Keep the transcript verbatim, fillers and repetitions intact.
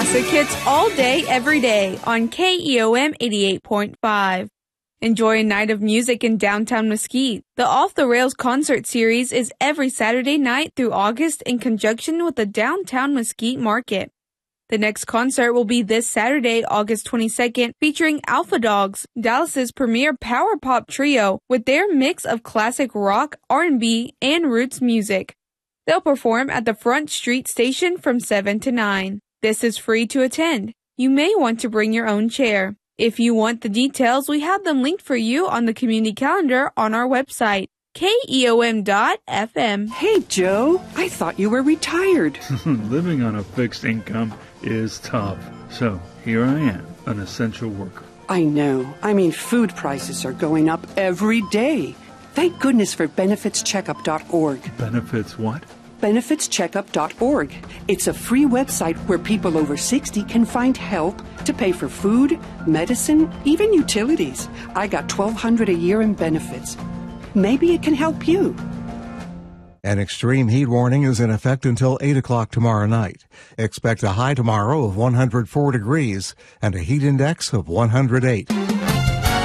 classic hits all day, every day on K E O M eighty-eight point five. Enjoy a night of music in downtown Mesquite. The Off the Rails concert series is every Saturday night through August in conjunction with the Downtown Mesquite Market. The next concert will be this Saturday, August twenty-second, featuring Alpha Dogs, Dallas's premier power pop trio, with their mix of classic rock, R and B, and roots music. They'll perform at the Front Street Station from seven to nine. This is free to attend. You may want to bring your own chair. If you want the details, we have them linked for you on the community calendar on our website, K E O M dot F M. Hey, Joe, I thought you were retired. Living on a fixed income is tough. So here I am, an essential worker. I know. I mean, food prices are going up every day. Thank goodness for benefits checkup dot org. Benefits what? benefits checkup dot org. It's a free website where people over sixty can find help to pay for food, medicine, even utilities. I got twelve hundred dollars a year in benefits. Maybe it can help you. An extreme heat warning is in effect until eight o'clock tomorrow night. Expect a high tomorrow of one hundred four degrees and a heat index of one hundred eight.